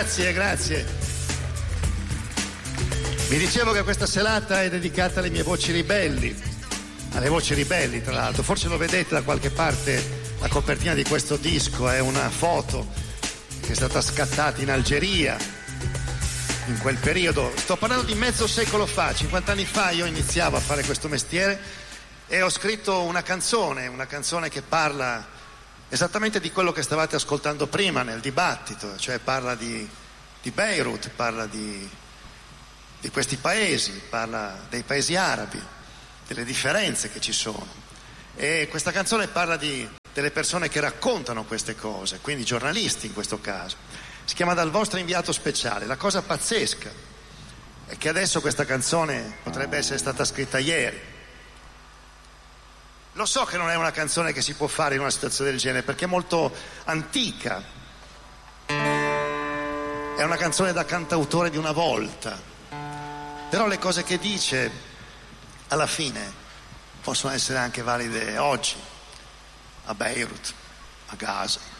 grazie. Vi dicevo che questa serata è dedicata alle mie voci ribelli, alle voci ribelli tra l'altro. Forse lo vedete da qualche parte, la copertina di questo disco è una foto che è stata scattata in Algeria in quel periodo. Sto parlando di mezzo secolo fa, 50 anni fa io iniziavo a fare questo mestiere e ho scritto una canzone che parla esattamente di quello che stavate ascoltando prima nel dibattito, cioè parla di Beirut, parla di questi paesi, parla dei paesi arabi, delle differenze che ci sono. E questa canzone parla delle persone che raccontano queste cose, quindi giornalisti in questo caso. Si chiama Dal vostro inviato speciale. La cosa pazzesca è che adesso questa canzone potrebbe essere stata scritta ieri. Lo so che non è una canzone che si può fare in una situazione del genere perché è molto antica. È una canzone da cantautore di una volta. Però le cose che dice alla fine possono essere anche valide oggi, a Beirut, a Gaza.